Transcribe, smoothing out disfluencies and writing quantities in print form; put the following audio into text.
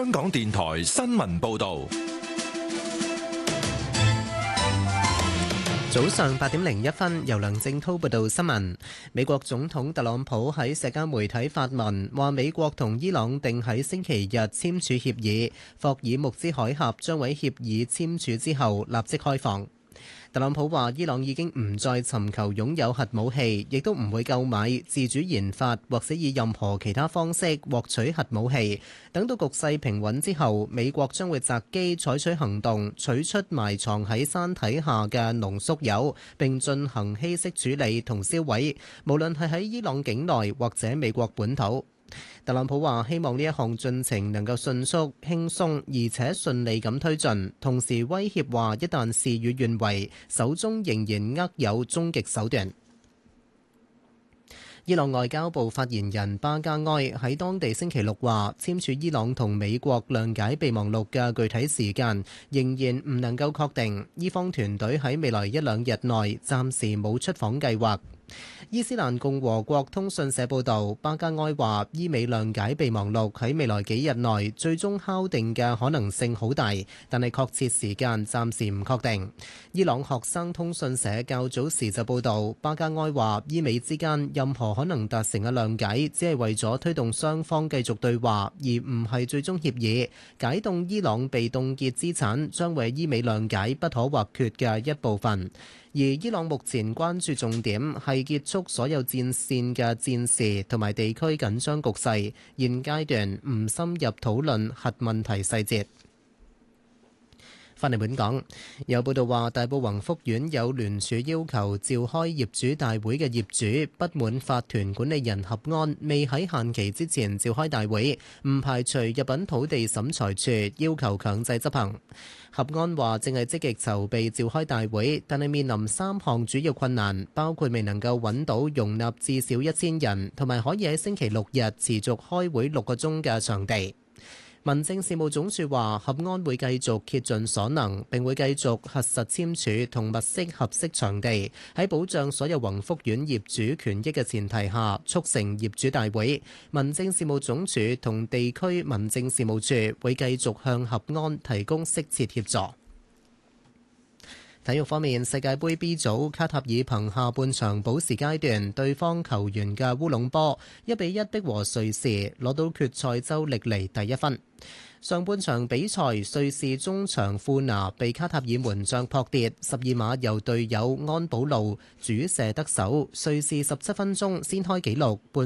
香港電台新聞報道。 早上8:01，由梁正滔報道新聞。美國總統特朗普喺社交媒體發文，話美國同伊朗定喺星期日簽署協議，霍爾木茲海峽將喺協議簽署之後立即開放。特朗普話：伊朗已經唔再尋求擁有核武器，亦都唔會購買、自主研發或者以任何其他方式獲取核武器。等到局勢平穩之後，美國將會擇機採取行動，取出埋藏喺山體下嘅濃縮鈾，並進行稀釋處理同銷毀，無論係喺伊朗境內或者美國本土。特朗普話：希望呢一項進程能夠迅速、輕鬆而且順利咁推進，同時威脅話一旦事與願違，手中仍然握有終極手段。伊朗外交部發言人巴加埃喺當地星期六話，簽署伊朗同美國諒解備忘錄嘅具體時間仍然唔能夠確定，伊方團隊喺未來一兩日內暫時冇出訪計劃。伊斯蘭共和國通訊社報導，巴加埃話伊美諒解備忘錄喺未來幾日內最終敲定嘅可能性好大，但係確切時間暫時唔確定。伊朗學生通訊社較早時就報導，巴加埃話伊美之間任何可能達成嘅諒解，只係為咗推動雙方繼續對話，而唔係最終協議。解凍伊朗被凍結資產將為伊美諒解不可或缺嘅一部分。而伊朗目前關注重點係結束所有戰線嘅戰事同埋地區緊張局勢，現階段唔深入討論核問題細節。返嚟本港，有報道話大埔宏福苑有聯署要求召開業主大會嘅業主不滿法團管理人合安未喺限期之前召開大會，唔排除入稟土地審裁處要求強制執行。合安話正係積極籌備召開大會，但係面臨3項主要困難，包括未能夠揾到容納至少1000人，同埋可以喺星期六日持續開會6個鐘嘅場地。民政事務總署話，合安會繼續竭盡所能，並會繼續核實簽署同物色合適場地，喺保障所有宏福苑業主權益嘅前提下，促成業主大會。民政事務總署同地區民政事務處會繼續向合安提供適切協助。體育方面，世界盃 B 組卡塔爾憑下半場補時階段對方球員嘅烏龍波1-1逼和瑞士，攞到決賽周歷嚟第1分。上半場比賽，瑞士中場庫拿被卡塔爾門將撲跌，12碼由隊友安保路主射得手，瑞士17分鐘先開紀錄，半